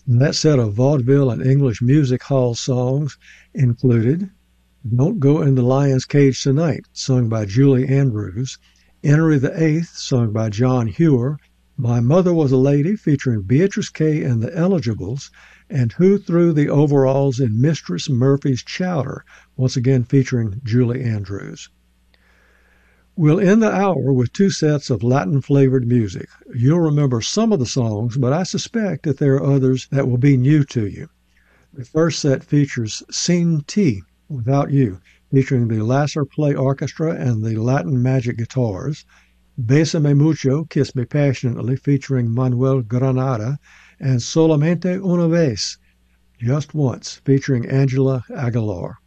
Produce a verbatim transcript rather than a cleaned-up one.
And that set of vaudeville and English music hall songs included Don't Go in the Lion's Cage Tonight, sung by Julie Andrews, Henry the Eighth, sung by John Hewer, My Mother Was a Lady, featuring Beatrice Kay and the Eligibles, and Who Threw the Overalls in Mistress Murphy's Chowder, once again featuring Julie Andrews. We'll end the hour with two sets of Latin-flavored music. You'll remember some of the songs, but I suspect that there are others that will be new to you. The first set features Sin Ti, Without You, featuring the Lasser Play Orchestra and the Latin Magic Guitars, Bésame Mucho, Kiss Me Passionately, featuring Manuel Granada, and Solamente Una Vez, Just Once, featuring Angela Aguilar.